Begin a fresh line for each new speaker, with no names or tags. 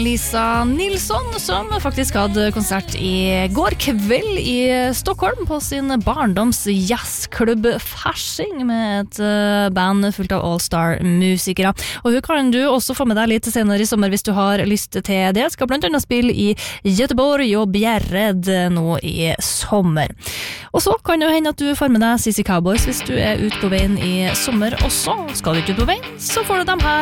Lisa Nilsson, som faktisk hadde konsert I går kveld I Stockholm på sin barndoms jazzklubb Fasching med et band fullt av all-star-musikere. Og hun kan du også få med deg litt senere I sommer hvis du har lyst til det. Skal blant annet spille I Göteborg og Bjärred nå I sommer. Og så kan det jo hende at du får med deg Sissy Cowboys hvis du ute på veien I sommer også. Skal du ikke ut på veien, så får du dem her